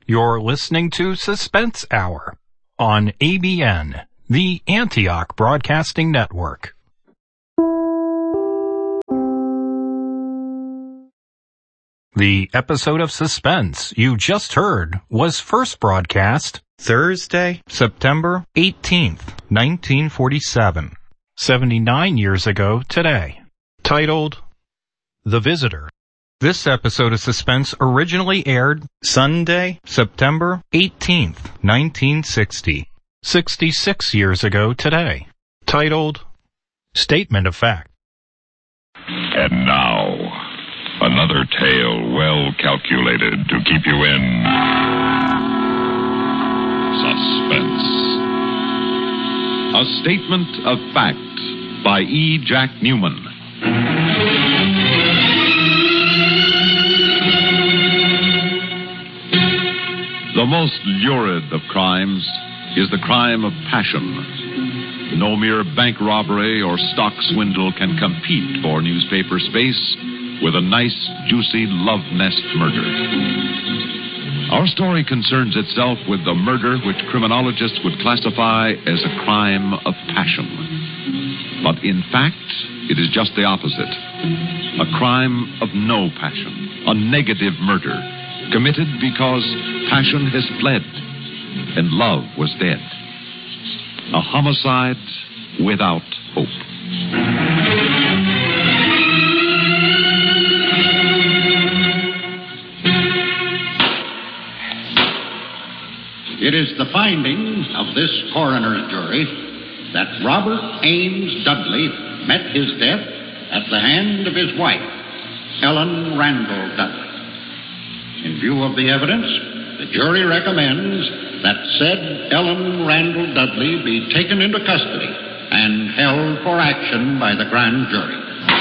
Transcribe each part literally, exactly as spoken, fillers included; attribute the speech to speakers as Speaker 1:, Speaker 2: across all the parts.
Speaker 1: You're listening to Suspense Hour on A B N, the Antioch Broadcasting Network. The episode of Suspense you just heard was first broadcast Thursday, September eighteenth, nineteen forty-seven, seventy-nine years ago today, titled The Visitor. This episode of Suspense originally aired Sunday, September eighteenth, nineteen sixty, sixty-six years ago today, titled Statement of Fact.
Speaker 2: And now, another tale well calculated to keep you in suspense. A Statement of Fact by E. Jack Newman. The most lurid of crimes is the crime of passion. No mere bank robbery or stock swindle can compete for newspaper space with a nice, juicy love nest murder. Our story concerns itself with the murder which criminologists would classify as a crime of passion. But in fact, it is just the opposite. A crime of no passion, a negative murder, committed because passion has fled and love was dead. A homicide without hope.
Speaker 3: It is the finding of this coroner's jury that Robert Ames Dudley met his death at the hand of his wife, Ellen Randall Dudley. In view of the evidence, the jury recommends that said Ellen Randall Dudley be taken into custody and held for action by the grand jury.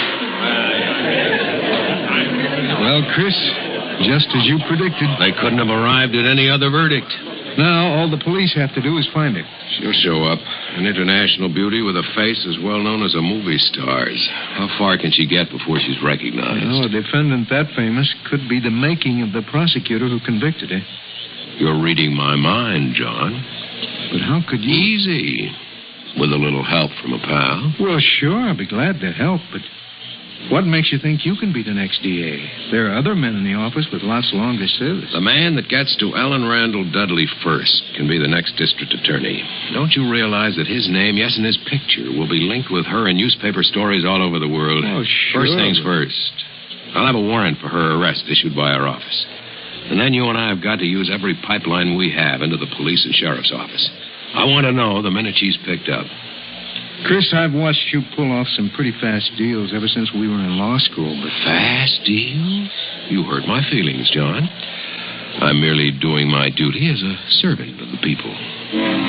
Speaker 4: Well, Chris, just as you predicted.
Speaker 5: They couldn't have arrived at any other verdict.
Speaker 4: Now, all the police have to do is find her.
Speaker 5: She'll show up. An international beauty with a face as well known as a movie star's. How far can she get before she's recognized?
Speaker 4: Well, a defendant that famous could be the making of the prosecutor who convicted her.
Speaker 5: You're reading my mind, John.
Speaker 4: But how could you...
Speaker 5: Easy. With a little help from a pal.
Speaker 4: Well, sure, I'd be glad to help, but what makes you think you can be the next D A? There are other men in the office with lots longer service.
Speaker 5: The man that gets to Ellen Randall Dudley first can be the next district attorney. Don't you realize that his name, yes, and his picture, will be linked with her in newspaper stories all over the world?
Speaker 4: Oh, sure.
Speaker 5: First things first. I'll have a warrant for her arrest issued by our office. And then you and I have got to use every pipeline we have into the police and sheriff's office. I want to know the minute she's picked up.
Speaker 4: Chris, I've watched you pull off some pretty fast deals ever since we were in law school, but...
Speaker 5: Fast deals? You hurt my feelings, John. I'm merely doing my duty as a servant of the people.